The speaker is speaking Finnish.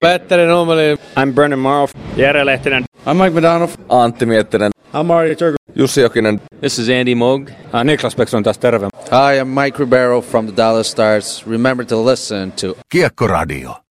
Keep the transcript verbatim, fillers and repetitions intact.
Petteri Nummeli. I'm Brennan Morrow. Jere Lehtinen. I'm Mike McDonald. Antti Miettinen. I'm Marty Turco. Jussi Jokinen. This is Andy Moog. Uh, Niklas Bäckström taas terve. Hi, I'm Mike Ribeiro from the Dallas Stars. Remember to listen to Kiekkoradio.